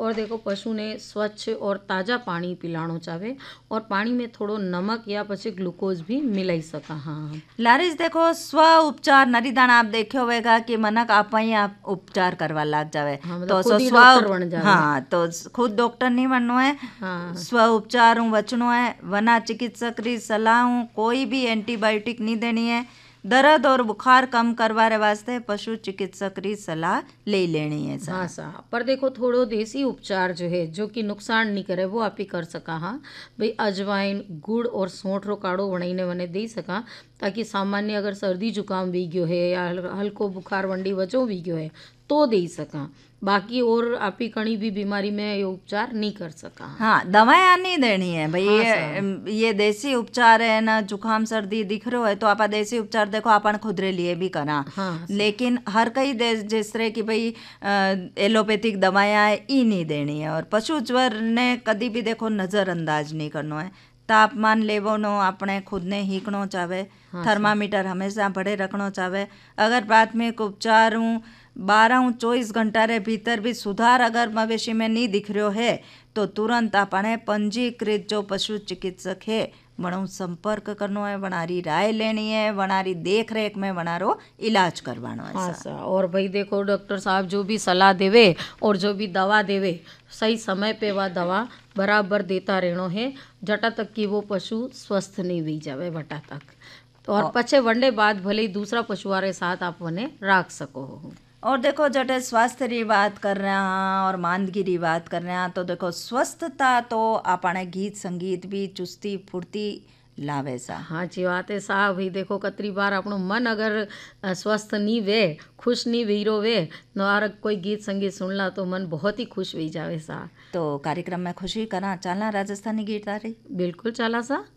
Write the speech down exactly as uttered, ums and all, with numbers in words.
और देखो पशु ने स्वच्छ और ताज़ा पानी पिलाणो चाहे और पानी में थोड़ो नमक या પછી ग्लूकोज भी मिलाई सका। हाँ लारिस देखो स्व उपचार नरीदान आप देखो होगा कि मनक आप ही आप उपचार करवा लाग जावे। हाँ, मतलब तो खुद सो ही स्व डॉक्टर बन जावे। हाँ तो खुद डॉक्टर नहीं बननो है। हाँ स्व उपचार हूँ बचनो है, वना चिकित्सक री सलाह हूँ, कोई भी एंटीबायोटिक नहीं देनी है। दर्द और बुखार कम करवाने वास्ते पशु चिकित्सक री सलाह ले लेनी है सा। हाँ सा पर देखो थोड़ो देसी उपचार जो है जो कि नुकसान नहीं करे वो आप ही कर सका। हाँ भाई अजवाइन गुड़ और सौंठ रो काढ़ो बनाईने वने दे सका ताकि सामान्य अगर सर्दी जुकाम भी गयो है या हल- हल्को बुखार वंडी वजो भी गयो है तो दे सका। बाकी और आप ही कहीं भी बीमारी में ये उपचार नहीं कर सका। हाँ दवाएं नहीं देनी है भाई। हाँ ये ये देसी उपचार है ना, जुकाम सर्दी दिख रहा है तो आप देसी उपचार देखो अपन खुद रे लिए भी करा। हाँ लेकिन हर कई देश जिस तरह की भाई एलोपैथिक दवाएं है ई नहीं देनी है। और पशु ज्वर ने कभी भी देखो नज़रअंदाज नहीं करना है। तापमान लेवो नो अपने खुद ने हीकणो चाहे। थर्मामीटर हमेशा बड़े रखना चाहे। अगर प्राथमिक उपचार हूँ बारह हूँ चौबीस घंटा रे भीतर भी सुधार अगर मवेशी में नहीं दिख रहा है तो तुरंत अपने पंजीकृत जो पशु चिकित्सक है वणु संपर्क करनो है, वनारी राय लेनी है, वनारी देख रेख में वनारो इलाज करवानो है। हाँ सा और भाई देखो डॉक्टर साहब जो भी सलाह देवे और जो भी दवा देवे सही समय पे वह दवा बराबर देता रहना है जटा तक कि वो पशु स्वस्थ नहीं हुई जावे वटा तक। तो और पछे वनडे बाद भले ही दूसरा पशुआरे साथ आप वने राख सको हो। और देखो जटे स्वास्थ्य री बात कर रहे हैं और मानगी री बात कर रहे हैं तो देखो स्वस्थता तो अपने गीत संगीत भी चुस्ती फुर्ती लावे सा। हाँ जी बात है साहब भाई देखो कतरी बार अपनो मन अगर अ, स्वस्थ नहीं वे खुश नहीं वीरो वे नार कोई गीत संगीत सुनला तो मन बहुत ही खुश हुई जावे सा। तो कार्यक्रम में खुशी करा चलना राजस्थानी गीत आ रही बिल्कुल चला सा।